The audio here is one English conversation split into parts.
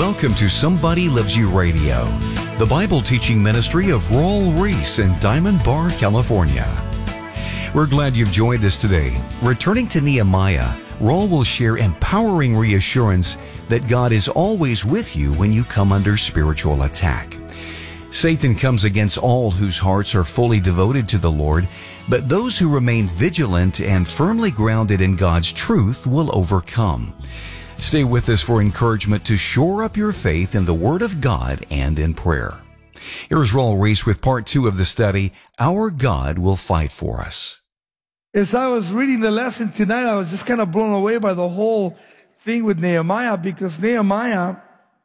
Welcome to Somebody Loves You Radio, the Bible teaching ministry of Raul Reese in Diamond Bar, California. We're glad you've joined us today. Returning to Nehemiah, Raul will share empowering reassurance that God is always with you when you come under spiritual attack. Satan comes against all whose hearts are fully devoted to the Lord, but those who remain vigilant and firmly grounded in God's truth will overcome. Stay with us for encouragement to shore up your faith in the Word of God and in prayer. Here's Raul Reese with part 2 of the study, Our God Will Fight For Us. As I was reading the lesson tonight, I was just kind of blown away by the whole thing with Nehemiah, because Nehemiah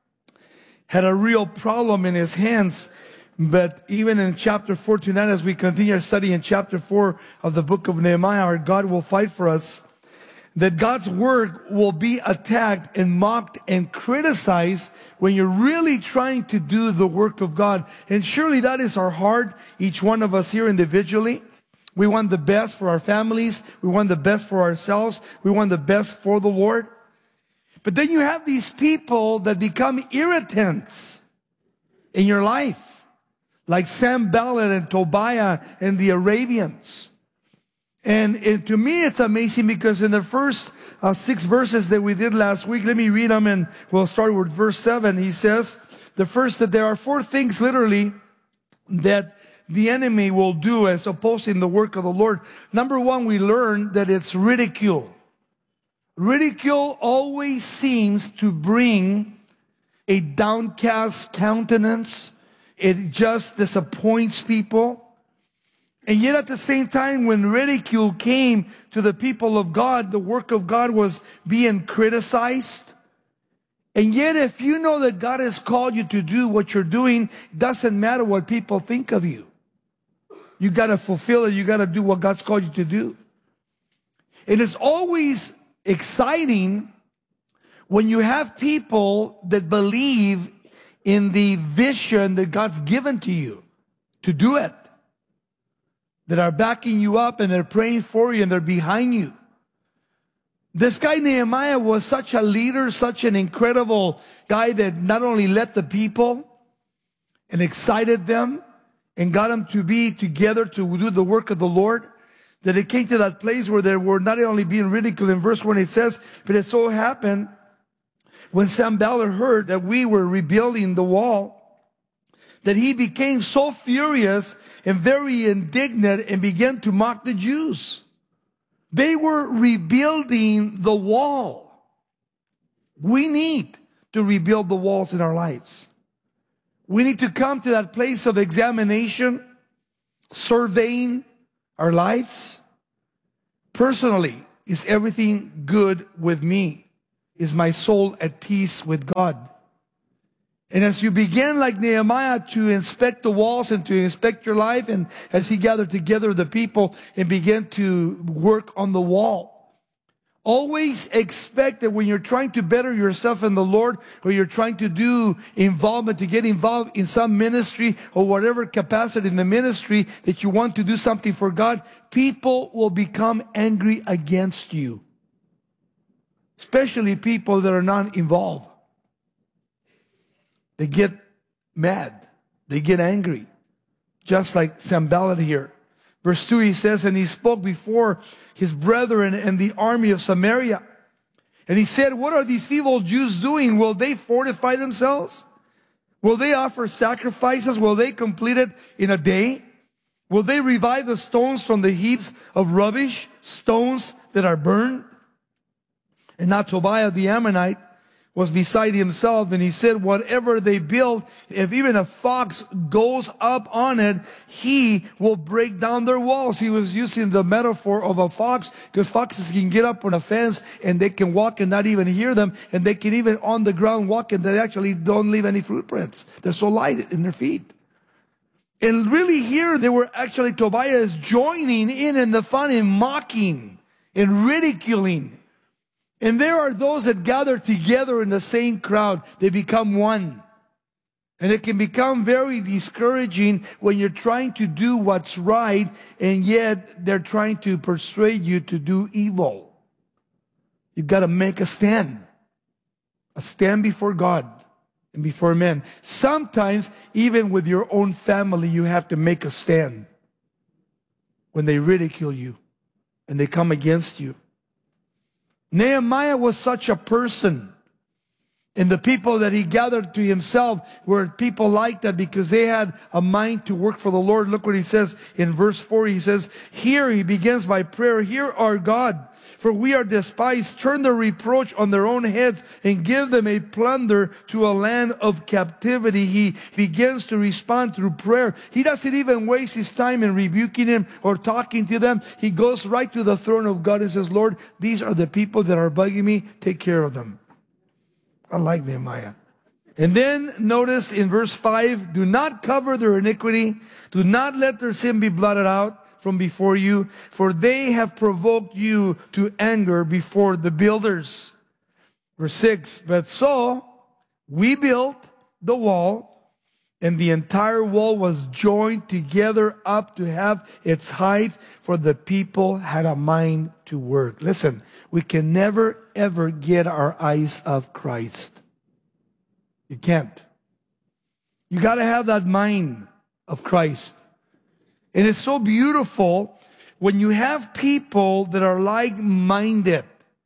had a real problem in his hands. But even in chapter 4 tonight, as we continue our study in chapter 4 of the book of Nehemiah, our God will fight for us, that God's word will be attacked and mocked and criticized when you're really trying to do the work of God. And surely that is our heart, each one of us here individually. We want the best for our families. We want the best for ourselves. We want the best for the Lord. But then you have these people that become irritants in your life, like Sanballat and Tobiah and the Arabians. And to me, it's amazing because in the first 6 verses that we did last week, let me read them and we'll start with verse 7. He says, the first, that there are 4 things literally that the enemy will do as opposing the work of the Lord. Number 1, we learn that it's ridicule. Ridicule always seems to bring a downcast countenance. It just disappoints people. And yet at the same time, when ridicule came to the people of God, the work of God was being criticized. And yet if you know that God has called you to do what you're doing, it doesn't matter what people think of you. You got to fulfill it. You got to do what God's called you to do. It is always exciting when you have people that believe in the vision that God's given to you to do it, that are backing you up and they're praying for you and they're behind you. This guy Nehemiah was such a leader, such an incredible guy that not only led the people and excited them and got them to be together to do the work of the Lord, that it came to that place where they were not only being ridiculed. In verse 1 it says, but it so happened when Sanballat heard that we were rebuilding the wall, that he became so furious and very indignant and began to mock the Jews. They were rebuilding the wall. We need to rebuild the walls in our lives. We need to come to that place of examination, surveying our lives. Personally, is everything good with me? Is my soul at peace with God? And as you begin like Nehemiah to inspect the walls and to inspect your life, and as he gathered together the people and began to work on the wall, always expect that when you're trying to better yourself in the Lord, or you're trying to do involvement, to get involved in some ministry or whatever capacity in the ministry that you want to do something for God, people will become angry against you. Especially people that are not involved. They get mad. They get angry. Just like Sanballat here. Verse 2, he says, and he spoke before his brethren and the army of Samaria. And he said, what are these feeble Jews doing? Will they fortify themselves? Will they offer sacrifices? Will they complete it in a day? Will they revive the stones from the heaps of rubbish, stones that are burned? And now Tobiah the Ammonite was beside himself, and he said, whatever they build, if even a fox goes up on it, he will break down their walls. He was using the metaphor of a fox, because foxes can get up on a fence and they can walk and not even hear them, and they can even on the ground walk and they actually don't leave any footprints. They're so light in their feet. And really here they were actually, Tobiah is joining in the fun and mocking and ridiculing. And there are those that gather together in the same crowd. They become one. And it can become very discouraging when you're trying to do what's right, and yet they're trying to persuade you to do evil. You've got to make a stand before God. and before men. Sometimes, even with your own family, you have to make a stand when they ridicule you and they come against you. Nehemiah was such a person. And the people that he gathered to himself were people like that because they had a mind to work for the Lord. Look what he says in verse 4. He says, here he begins by prayer. Hear our God, for we are despised. Turn the reproach on their own heads and give them a plunder to a land of captivity. He begins to respond through prayer. He doesn't even waste his time in rebuking them or talking to them. He goes right to the throne of God and says, Lord, these are the people that are bugging me. Take care of them. I like Nehemiah. And then notice in verse 5, do not cover their iniquity. Do not let their sin be blotted out from before you, for they have provoked you to anger before the builders. Verse 6, but so we built the wall, and the entire wall was joined together up to have its height, for the people had a mind to work. Listen, we can never, ever get our eyes off Christ. You can't. You got to have that mind of Christ. And it's so beautiful when you have people that are like-minded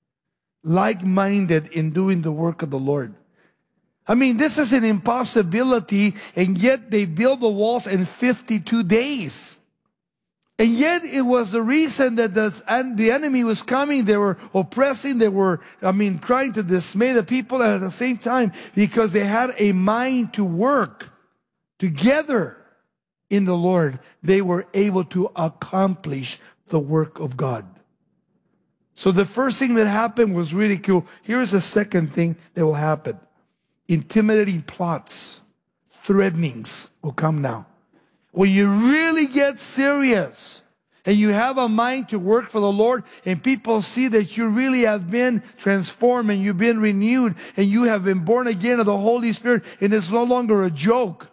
in doing the work of the Lord. I mean, this is an impossibility, and yet they built the walls in 52 days. And yet it was the reason that the enemy was coming. They were oppressing. They were, trying to dismay the people at the same time because they had a mind to work together in the Lord. They were able to accomplish the work of God. So the first thing that happened was ridicule. Here's the second thing that will happen. Intimidating plots, threatenings will come now. When you really get serious and you have a mind to work for the Lord and people see that you really have been transformed and you've been renewed and you have been born again of the Holy Spirit, and it's no longer a joke.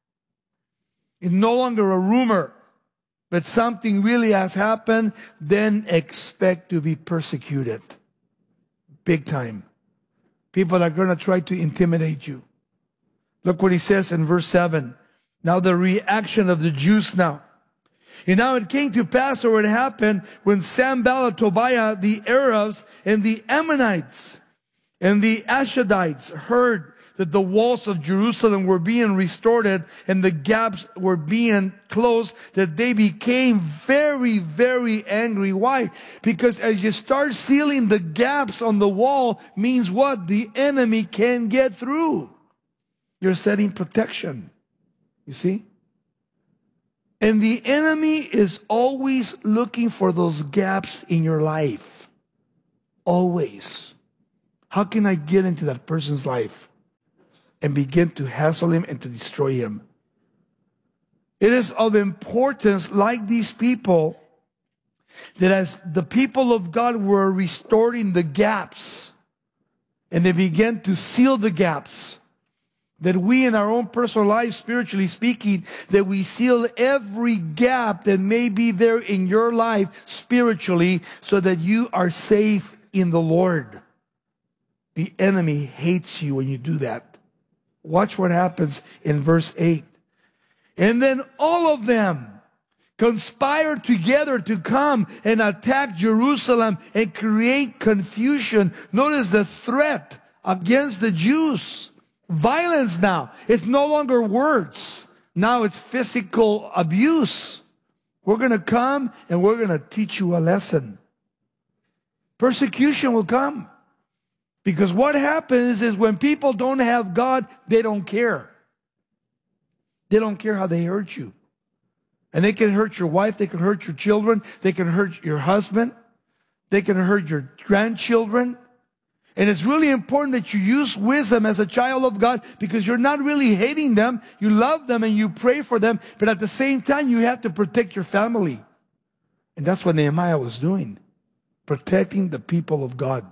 It's no longer a rumor, but something really has happened, then expect to be persecuted. Big time. People are going to try to intimidate you. Look what he says in verse 7. Now the reaction of the Jews now. And now it came to pass, or it happened, when Sanballat, Tobiah, the Arabs, and the Ammonites, and the Ashdodites heard that the walls of Jerusalem were being restored and the gaps were being closed, that they became very, very angry. Why? Because as you start sealing the gaps on the wall, means what? The enemy can't get through. You're setting protection. You see? And the enemy is always looking for those gaps in your life. Always. How can I get into that person's life and begin to hassle him and to destroy him? It is of importance, like these people, that as the people of God were restoring the gaps and they began to seal the gaps, that we in our own personal lives, spiritually speaking, that we seal every gap that may be there in your life spiritually so that you are safe in the Lord. The enemy hates you when you do that. Watch what happens in verse 8. And then all of them conspired together to come and attack Jerusalem and create confusion. Notice the threat against the Jews. Violence now. It's no longer words. Now it's physical abuse. We're going to come and we're going to teach you a lesson. Persecution will come. Because what happens is when people don't have God, they don't care. They don't care how they hurt you. And they can hurt your wife, they can hurt your children, they can hurt your husband, they can hurt your grandchildren. And it's really important that you use wisdom as a child of God, because you're not really hating them. You love them and you pray for them. But at the same time, you have to protect your family. And that's what Nehemiah was doing. Protecting the people of God.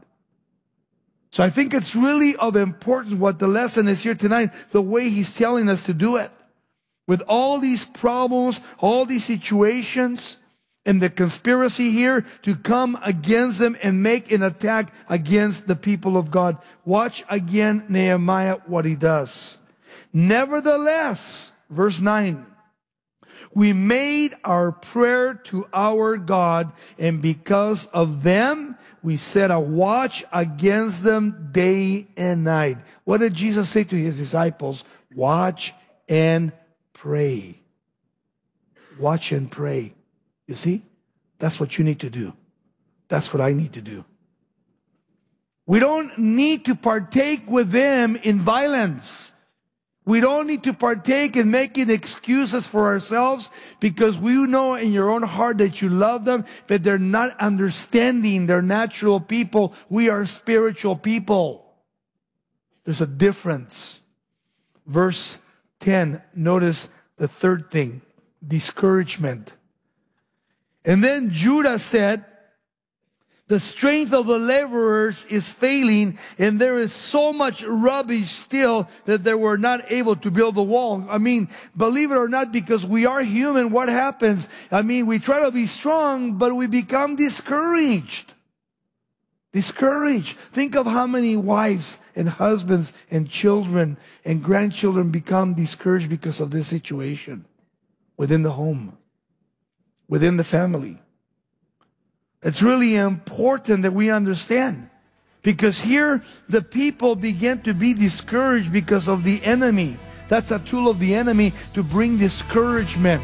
So I think it's really of importance what the lesson is here tonight. The way he's telling us to do it. With all these problems, all these situations, and the conspiracy here to come against them and make an attack against the people of God. Watch again Nehemiah what he does. Nevertheless, verse 9, we made our prayer to our God, and because of them, we set a watch against them day and night. What did Jesus say to his disciples? Watch and pray. Watch and pray. You see? That's what you need to do. That's what I need to do. We don't need to partake with them in violence. We don't need to partake in making excuses for ourselves, because we know in your own heart that you love them, but they're not understanding. They're natural people. We are spiritual people. There's a difference. Verse 10, notice the third thing, discouragement. And then Judah said, the strength of the laborers is failing, and there is so much rubbish still that they were not able to build the wall. I mean, believe it or not, because we are human, what happens? I mean, we try to be strong, but we become discouraged. Discouraged. Think of how many wives and husbands and children and grandchildren become discouraged because of this situation within the home, within the family. It's really important that we understand, because here the people begin to be discouraged because of the enemy. That's a tool of the enemy to bring discouragement.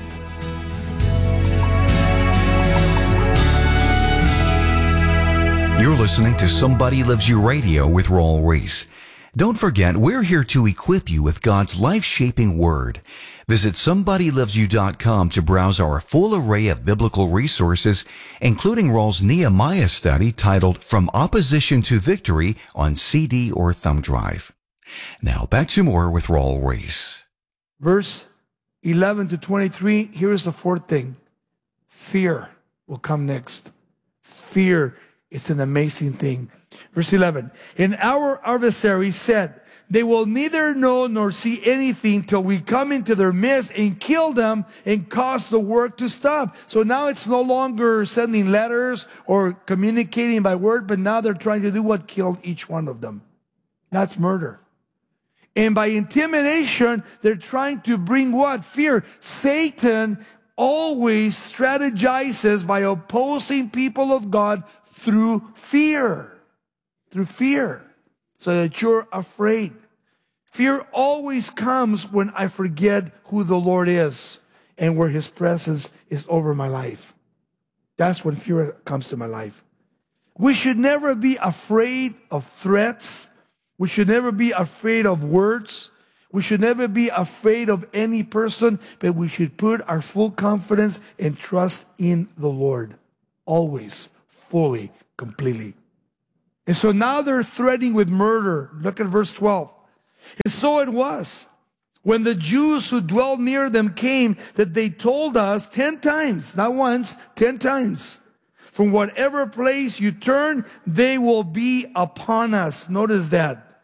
You're listening to Somebody Loves You Radio with Raul Ries. Don't forget, we're here to equip you with God's life-shaping Word. Visit somebodylovesyou.com to browse our full array of biblical resources, including Raul's Nehemiah study titled From Opposition to Victory on CD or thumb drive. Now back to more with Raul Ries. Verse 11 to 23, here's the fourth thing. Fear will come next. Fear is an amazing thing. Verse 11, and our adversary said, they will neither know nor see anything till we come into their midst and kill them and cause the work to stop. So now it's no longer sending letters or communicating by word, but now they're trying to do what killed each one of them. That's murder. And by intimidation, they're trying to bring what? Fear. Satan always strategizes by opposing people of God through fear. Through fear. So that you're afraid. Fear always comes when I forget who the Lord is and where His presence is over my life. That's when fear comes to my life. We should never be afraid of threats. We should never be afraid of words. We should never be afraid of any person, but we should put our full confidence and trust in the Lord. Always, fully, completely. And so now they're threatening with murder. Look at verse 12. And so it was, when the Jews who dwelled near them came, that they told us 10 times, not once, 10 times, from whatever place you turn, they will be upon us. Notice that.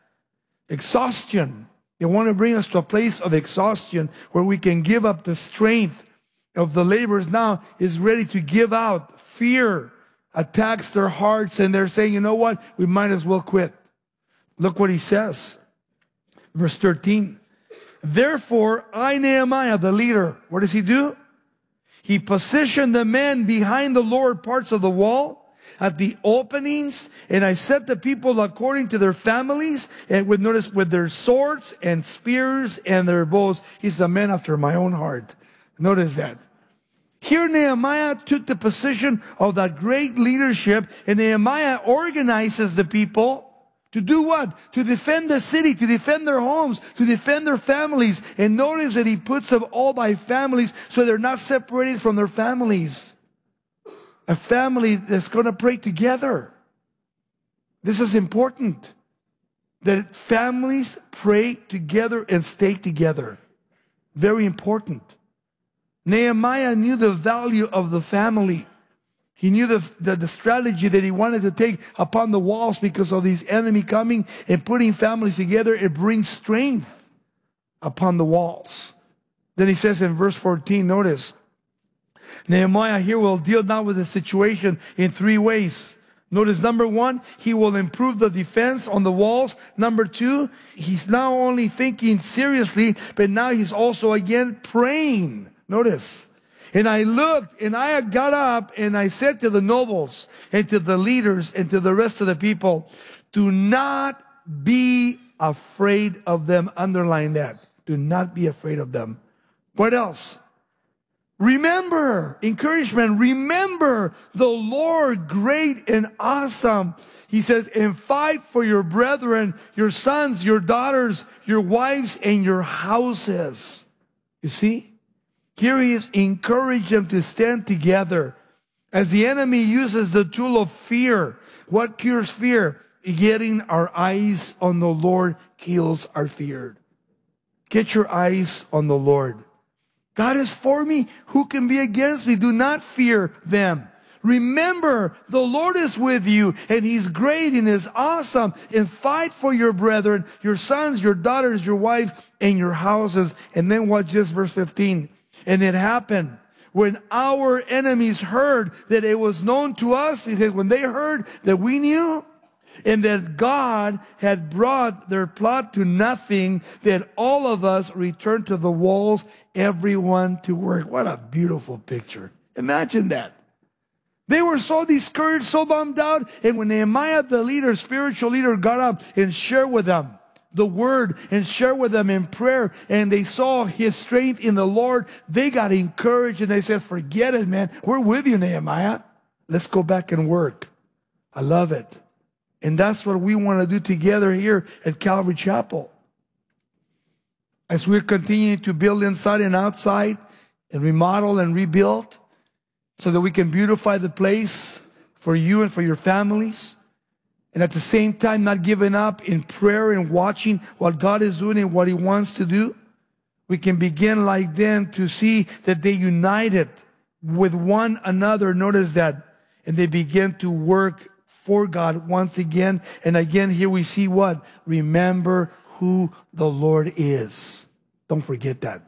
Exhaustion. They want to bring us to a place of exhaustion where we can give up the strength of the laborers. Now is ready to give out. Fear attacks their hearts, and they're saying, you know what? We might as well quit. Look what he says. Verse 13. Therefore, I, Nehemiah, the leader, what does he do? He positioned the men behind the lower parts of the wall at the openings, and I set the people according to their families, and notice with their swords and spears and their bows. He's a man after my own heart. Notice that. Here Nehemiah took the position of that great leadership, and Nehemiah organizes the people to do what? To defend the city, to defend their homes, to defend their families. And notice that he puts them all by families so they're not separated from their families. A family that's going to pray together. This is important. That families pray together and stay together. Very important. Nehemiah knew the value of the family. He knew the strategy that he wanted to take upon the walls because of these enemy coming and putting families together. It brings strength upon the walls. Then he says in verse 14, notice, Nehemiah here will deal now with the situation in 3 ways. Notice, number one, he will improve the defense on the walls. Number two, he's now only thinking seriously, but now he's also again praying. Notice. And I looked, and I got up, and I said to the nobles, and to the leaders, and to the rest of the people, do not be afraid of them. Underline that. Do not be afraid of them. What else? Remember, encouragement, remember the Lord great and awesome. He says, and fight for your brethren, your sons, your daughters, your wives, and your houses. You see? Here he is encouraging them to stand together. As the enemy uses the tool of fear. What cures fear? Getting our eyes on the Lord kills our fear. Get your eyes on the Lord. God is for me. Who can be against me? Do not fear them. Remember, the Lord is with you, and he's great and is awesome. And fight for your brethren, your sons, your daughters, your wives, and your houses. And then watch this, verse 15. And it happened when our enemies heard that it was known to us. He said, when they heard that we knew, and that God had brought their plot to nothing, that all of us returned to the walls, everyone to work. What a beautiful picture. Imagine that. They were so discouraged, so bummed out. And when Nehemiah, the leader, spiritual leader, got up and shared with them the word and shared with them in prayer, and they saw his strength in the Lord, they got encouraged, and they said, forget it, man. We're with you, Nehemiah. Let's go back and work. I love it. And that's what we want to do together here at Calvary Chapel. As we're continuing to build inside and outside and remodel and rebuild so that we can beautify the place for you and for your families. And at the same time, not giving up in prayer and watching what God is doing and what he wants to do. We can begin like them to see that they united with one another. Notice that. And they begin to work for God once again. And again, here we see what? Remember who the Lord is. Don't forget that.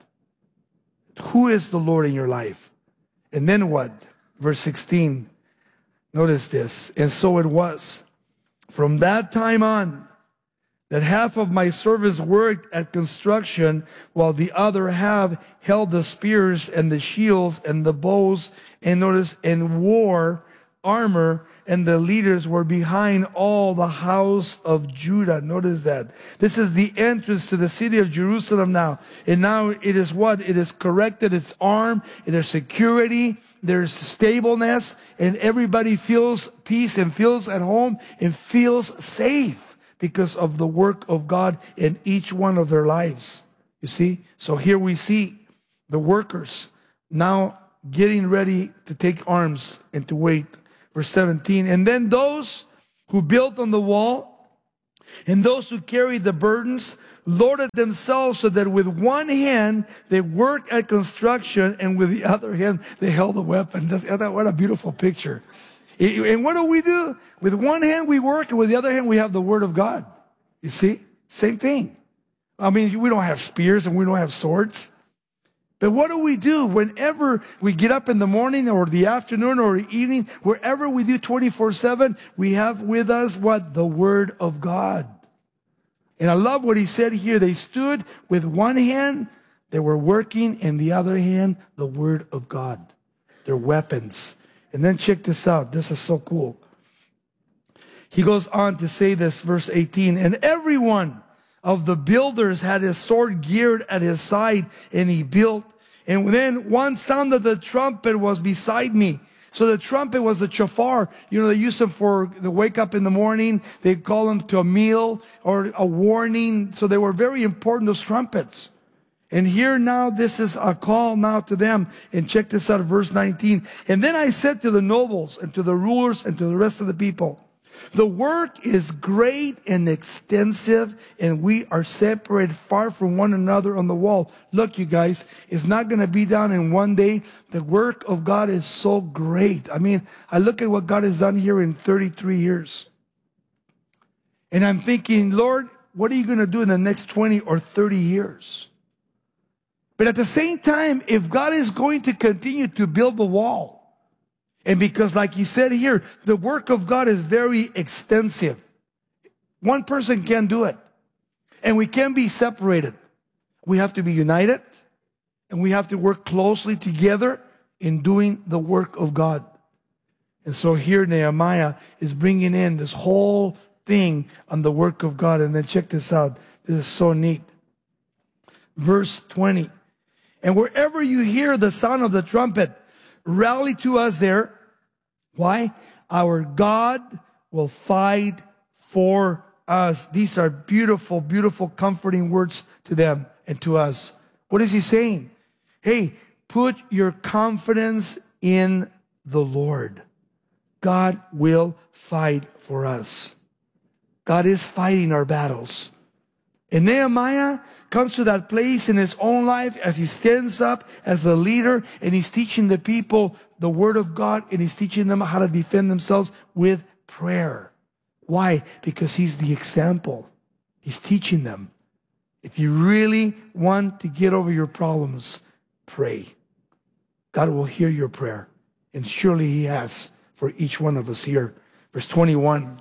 Who is the Lord in your life? And then what? Verse 16. Notice this. And so it was from that time on that half of my servants worked at construction while the other half held the spears and the shields and the bows, and notice, and wore armor, and the leaders were behind all the house of Judah. Notice that. This is the entrance to the city of Jerusalem now. And now it is what? It is corrected. It's armed. There's security. There's stableness. And everybody feels peace and feels at home and feels safe because of the work of God in each one of their lives. You see? So here we see the workers now getting ready to take arms and to wait. Verse 17, and then those who built on the wall and those who carried the burdens loaded themselves so that with one hand they worked at construction and with the other hand they held the weapon. What a beautiful picture. And what do? With one hand we work, and with the other hand we have the word of God. You see? Same thing. I mean, we don't have spears and we don't have swords. But what do? Whenever we get up in the morning or the afternoon or evening, wherever we do 24/7, we have with us what? The Word of God. And I love what he said here. They stood with one hand, they were working, and the other hand, the Word of God. Their weapons. And then check this out. This is so cool. He goes on to say this, verse 18, and everyone of the builders had his sword geared at his side, and he built. And then one sound of the trumpet was beside me. So the trumpet was a shofar. You know, they use them for the wake up in the morning. They call them to a meal or a warning. So they were very important, those trumpets. And here now, this is a call now to them. And check this out, verse 19. And then I said to the nobles and to the rulers and to the rest of the people, the work is great and extensive, and we are separated far from one another on the wall. Look, you guys, it's not going to be done in one day. The work of God is so great. I mean, I look at what God has done here in 33 years. And I'm thinking, Lord, what are you going to do in the next 20 or 30 years? But at the same time, if God is going to continue to build the wall, And because like he said here, the work of God is very extensive. One person can't do it. And we can't be separated. We have to be united. And we have to work closely together in doing the work of God. And so here Nehemiah is bringing in this whole thing on the work of God. And then check this out. This is so neat. Verse 20. And wherever you hear the sound of the trumpet, rally to us there. Why? Our God will fight for us. These are beautiful, beautiful, comforting words to them and to us. What is he saying? Hey, put your confidence in the Lord. God will fight for us. God is fighting our battles. And Nehemiah comes to that place in his own life as he stands up as a leader and he's teaching the people the word of God and he's teaching them how to defend themselves with prayer. Why? Because he's the example. He's teaching them. If you really want to get over your problems, pray. God will hear your prayer. And surely he has for each one of us here. Verse 21.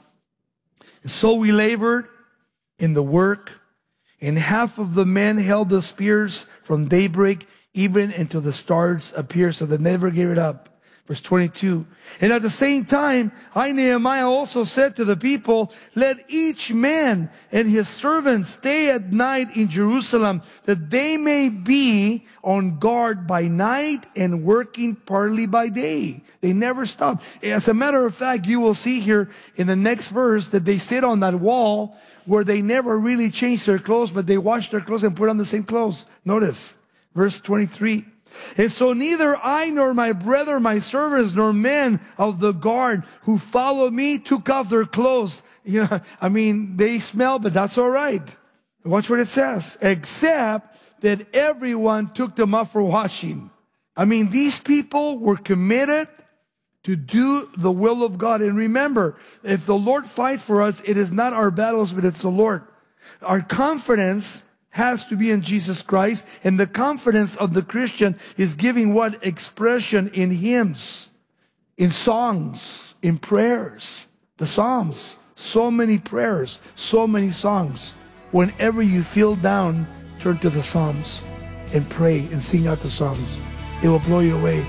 And so we labored in the work, and half of the men held the spears from daybreak even until the stars appeared. So they never gave it up. Verse 22. And at the same time, I, Nehemiah, also said to the people, let each man and his servant stay at night in Jerusalem, that they may be on guard by night and working partly by day. They never stopped. As a matter of fact, you will see here in the next verse that they sit on that wall where they never really changed their clothes, but they washed their clothes and put on the same clothes. Notice, verse 23. And so neither I nor my brethren, my servants, nor men of the guard who followed me took off their clothes. You know, I mean, they smell, but that's all right. Watch what it says. Except that everyone took them off for washing. I mean, these people were committed to do the will of God. And remember, if the Lord fights for us, it is not our battles, but it's the Lord. Our confidence has to be in Jesus Christ. And the confidence of the Christian is giving what? Expression in hymns, in songs, in prayers, the Psalms. So many prayers, so many songs. Whenever you feel down, turn to the Psalms and pray and sing out the songs. It will blow you away.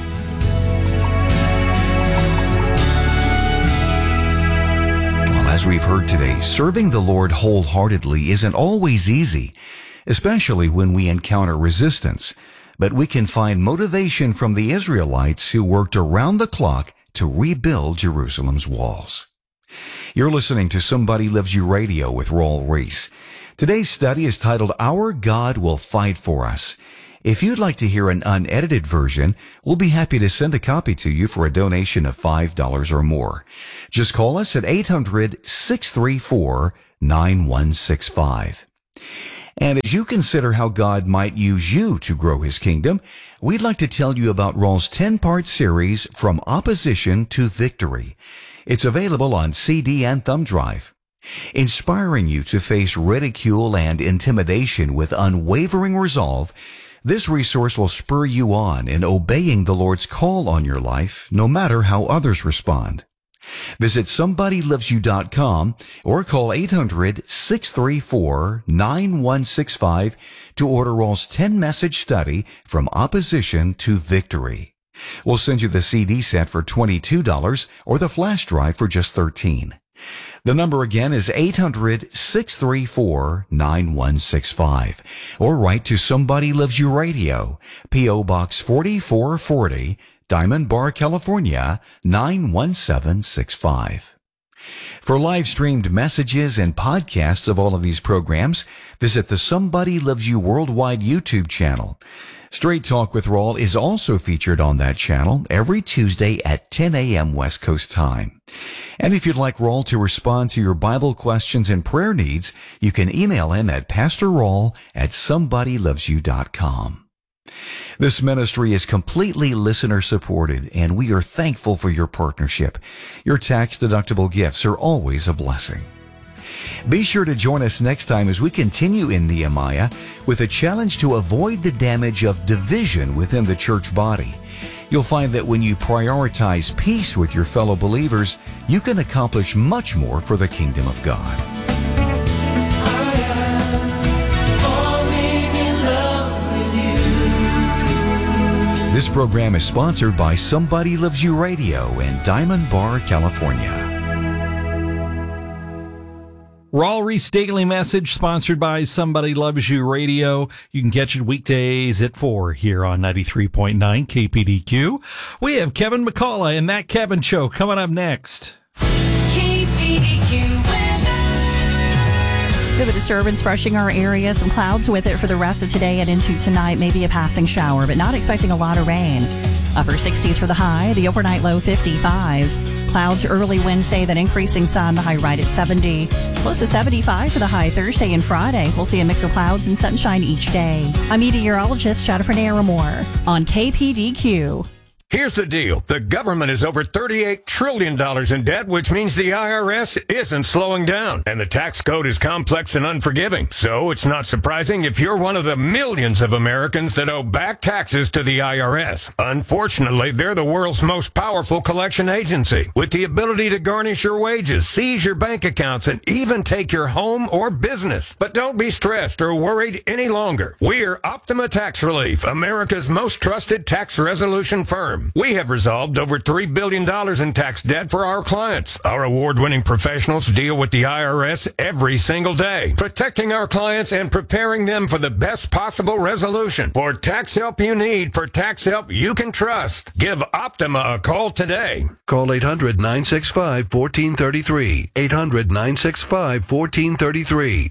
As we've heard today, serving the Lord wholeheartedly isn't always easy, especially when we encounter resistance. But we can find motivation from the Israelites who worked around the clock to rebuild Jerusalem's walls. You're listening to Somebody Loves You Radio with Raul Ries. Today's study is titled, Our God Will Fight for Us. If you'd like to hear an unedited version, we'll be happy to send a copy to you for a donation of $5 or more. Just call us at 800-634-9165. And as you consider how God might use you to grow His kingdom, we'd like to tell you about Raul's 10-part series, From Opposition to Victory. It's available on CD and thumb drive. Inspiring you to face ridicule and intimidation with unwavering resolve, this resource will spur you on in obeying the Lord's call on your life, no matter how others respond. Visit SomebodyLovesYou.com or call 800-634-9165 to order Raul's 10-message study, From Opposition to Victory. We'll send you the CD set for $22 or the flash drive for just $13. The number again is 800-634-9165. Or write to Somebody Loves You Radio, P.O. Box 4440, Diamond Bar, California, 91765. For live-streamed messages and podcasts of all of these programs, visit the Somebody Loves You Worldwide YouTube channel. Straight Talk with Raul is also featured on that channel every Tuesday at 10 a.m. West Coast time. And if you'd like Raul to respond to your Bible questions and prayer needs, you can email him at pastorraul@somebodylovesyou.com. This ministry is completely listener-supported, and we are thankful for your partnership. Your tax-deductible gifts are always a blessing. Be sure to join us next time as we continue in Nehemiah with a challenge to avoid the damage of division within the church body. You'll find that when you prioritize peace with your fellow believers, you can accomplish much more for the kingdom of God. This program is sponsored by Somebody Loves You Radio in Diamond Bar, California. Raul Ries Daily Message, sponsored by Somebody Loves You Radio. You can catch it weekdays at 4 here on 93.9 KPDQ. We have Kevin McCullough and That Kevin Show coming up next. KPDQ weather. Bit of a disturbance brushing our area. Some clouds with it for the rest of today and into tonight. Maybe a passing shower, but not expecting a lot of rain. Upper 60s for the high. The overnight low 55. Clouds early Wednesday, then increasing sun, the high right at 70. Close to 75 for the high Thursday and Friday. We'll see a mix of clouds and sunshine each day. I'm meteorologist Jennifer Naramore on KPDQ. Here's the deal. The government is over $38 trillion in debt, which means the IRS isn't slowing down. And the tax code is complex and unforgiving. So it's not surprising if you're one of the millions of Americans that owe back taxes to the IRS. Unfortunately, they're the world's most powerful collection agency, with the ability to garnish your wages, seize your bank accounts, and even take your home or business. But don't be stressed or worried any longer. We're Optima Tax Relief, America's most trusted tax resolution firm. We have resolved over $3 billion in tax debt for our clients. Our award-winning professionals deal with the IRS every single day, protecting our clients and preparing them for the best possible resolution. For tax help you need, for tax help you can trust, give Optima a call today. Call 800-965-1433. 800-965-1433.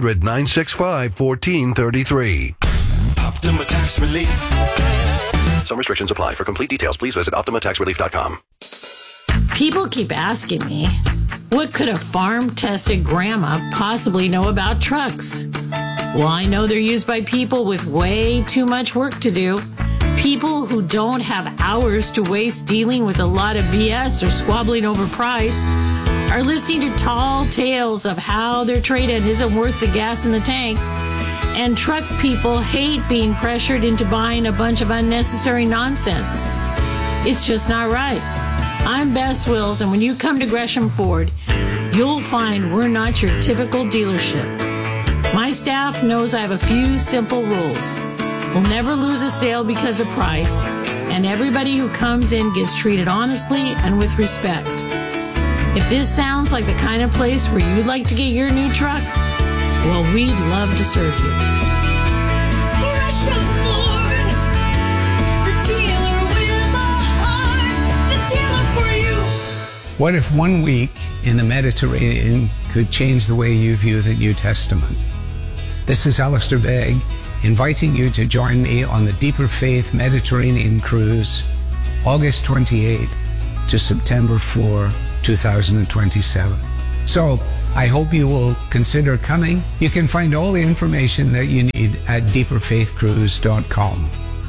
800-965-1433. Optima Tax Relief. Some restrictions apply. For complete details, please visit OptimaTaxRelief.com. People keep asking me, what could a farm-tested grandma possibly know about trucks? Well, I know they're used by people with way too much work to do. People who don't have hours to waste dealing with a lot of BS or squabbling over price are listening to tall tales of how their trade-in isn't worth the gas in the tank. And truck people hate being pressured into buying a bunch of unnecessary nonsense. It's just not right. I'm Bess Wills, and when you come to Gresham Ford, you'll find we're not your typical dealership. My staff knows I have a few simple rules. We'll never lose a sale because of price, and everybody who comes in gets treated honestly and with respect. If this sounds like the kind of place where you'd like to get your new truck, well, we'd love to serve you. Gresham Ford, the dealer with a heart, the dealer for you. What if 1 week in the Mediterranean could change the way you view the New Testament? This is Alistair Begg, inviting you to join me on the Deeper Faith Mediterranean Cruise, August 28th to September 4, 2027. So, I hope you will consider coming. You can find all the information that you need at deeperfaithcruise.com.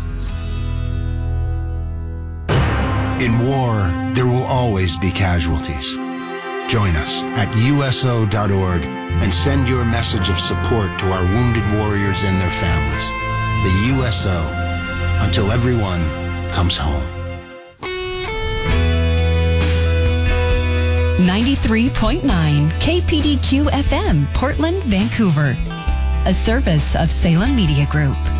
In war, there will always be casualties. Join us at USO.org and send your message of support to our wounded warriors and their families. The USO, until everyone comes home. 93.9 KPDQ FM, Portland, Vancouver. A service of Salem Media Group.